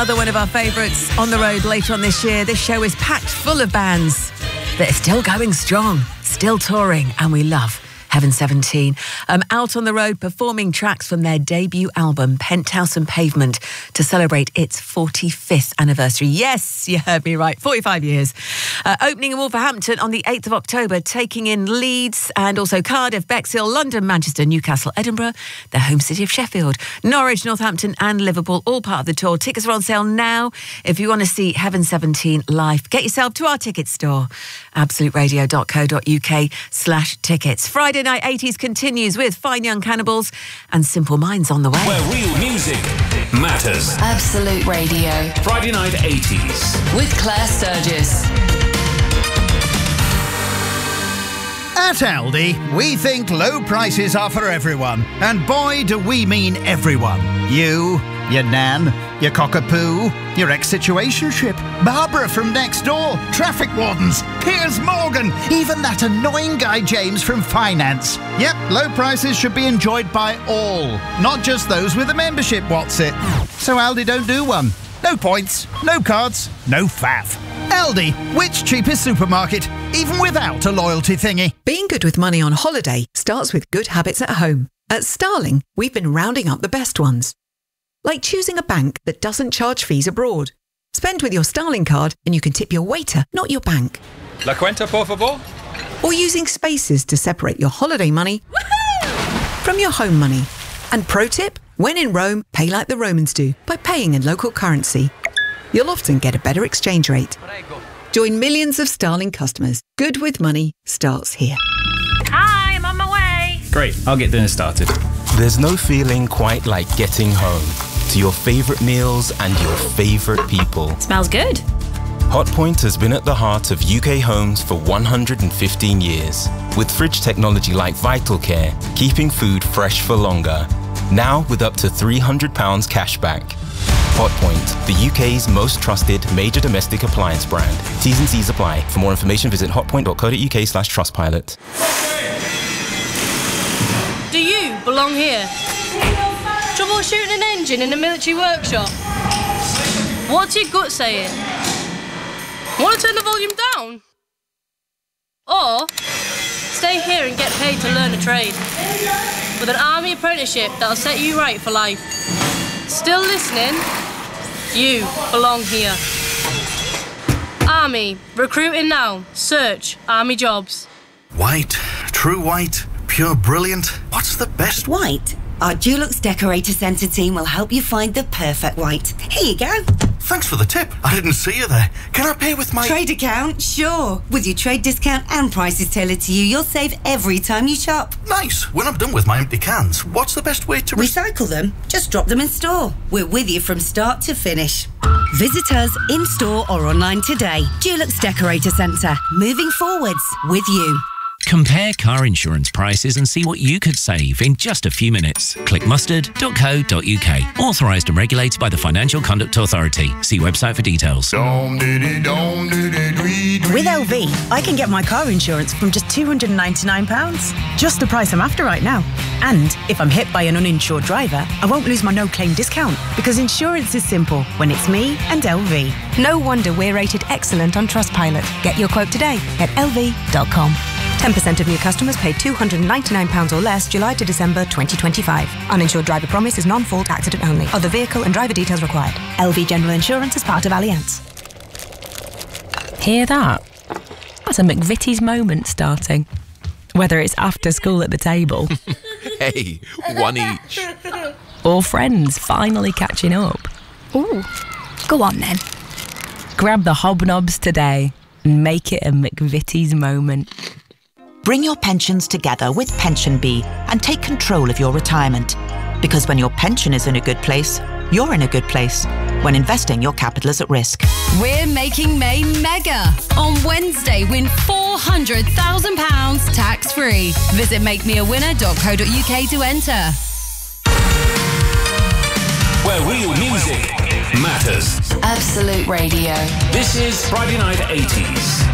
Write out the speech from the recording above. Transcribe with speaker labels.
Speaker 1: Another one of our favourites on the road later on this year. This show is packed full of bands that are still going strong, still touring, and we love Heaven 17. Out on the road performing tracks from their debut album, Penthouse and Pavement, to celebrate its 45th anniversary. Yes, you heard me right, 45 years. Opening in Wolverhampton on the 8th of October, taking in Leeds and also Cardiff, Bexhill, London, Manchester, Newcastle, Edinburgh, the home city of Sheffield, Norwich, Northampton and Liverpool, all part of the tour. Tickets are on sale now. If you want to see Heaven 17 live, get yourself to our ticket store, absoluteradio.co.uk/tickets. Friday Night 80s continues with Fine Young Cannibals and Simple Minds on the way.
Speaker 2: Where real music matters.
Speaker 3: Absolute Radio.
Speaker 2: Friday Night 80s.
Speaker 3: With Claire Sturgis.
Speaker 4: At Aldi, we think low prices are for everyone. And boy, do we mean everyone. You, your nan, your cockapoo, your ex-situationship, Barbara from next door, traffic wardens, Piers Morgan, even that annoying guy James from finance. Yep, low prices should be enjoyed by all, not just those with a membership, what's it? So Aldi don't do one. No points, no cards, no faff. Aldi, which cheapest supermarket, even without a loyalty thingy.
Speaker 5: Being good with money on holiday starts with good habits at home. At Starling, we've been rounding up the best ones. Like choosing a bank that doesn't charge fees abroad. Spend with your Starling card and you can tip your waiter, not your bank.
Speaker 6: La cuenta, por favor.
Speaker 5: Or using spaces to separate your holiday money from your home money. And pro tip, when in Rome, pay like the Romans do by paying in local currency. You'll often get a better exchange rate. Join millions of Starling customers. Good with money starts here.
Speaker 7: Hi, I'm on my way.
Speaker 6: Great, I'll get dinner started.
Speaker 8: There's no feeling quite like getting home to your favourite meals and your favourite people.
Speaker 7: Smells good.
Speaker 8: Hotpoint has been at the heart of UK homes for 115 years, with fridge technology like VitalCare, keeping food fresh for longer. Now with up to £300 cashback. Hotpoint, the UK's most trusted major domestic appliance brand. T's and C's apply. For more information, visit hotpoint.co.uk/Trustpilot.
Speaker 7: Do you belong here? Troubleshooting an engine in a military workshop? What's your gut saying? Want to turn the volume down? Or stay here and get paid to learn a trade with an army apprenticeship that'll set you right for life. Still listening? You belong here. Army, recruiting now. Search Army jobs.
Speaker 9: White, true white, pure brilliant. What's the best
Speaker 10: white? Our Dulux Decorator Centre team will help you find the perfect white. Here you go.
Speaker 9: Thanks for the tip. I didn't see you there. Can I pay with my...
Speaker 10: Trade account? Sure. With your trade discount and prices tailored to you, you'll save every time you shop.
Speaker 9: Nice. When I'm done with my empty cans, what's the best way to...
Speaker 10: Recycle them? Just drop them in store. We're with you from start to finish. Visit us in-store or online today. Dulux Decorator Centre. Moving forwards with you.
Speaker 11: Compare car insurance prices and see what you could save in just a few minutes. Click mustard.co.uk. Authorised and regulated by the Financial Conduct Authority. See website for details.
Speaker 12: With LV, I can get my car insurance from just £299. Just the price I'm after right now. And if I'm hit by an uninsured driver, I won't lose my no-claim discount because insurance is simple when it's me and LV.
Speaker 13: No wonder we're rated excellent on Trustpilot. Get your quote today at lv.com. 10% of new customers paid £299 or less July to December 2025. Uninsured driver promise is non-fault accident only. Other vehicle and driver details required. LV General Insurance is part of Allianz.
Speaker 14: Hear that? That's a McVitie's moment starting. Whether it's after school at the table.
Speaker 15: Hey, one each.
Speaker 14: Or friends finally catching up.
Speaker 13: Ooh, go on then.
Speaker 14: Grab the hobnobs today and make it a McVitie's moment.
Speaker 16: Bring your pensions together with PensionBee and take control of your retirement. Because when your pension is in a good place, you're in a good place. When investing, your capital is at risk.
Speaker 3: We're making May mega. On Wednesday, win £400,000 tax-free. Visit makemeawinner.co.uk to enter.
Speaker 2: Where real music matters.
Speaker 3: Absolute Radio.
Speaker 2: This is Friday Night 80s.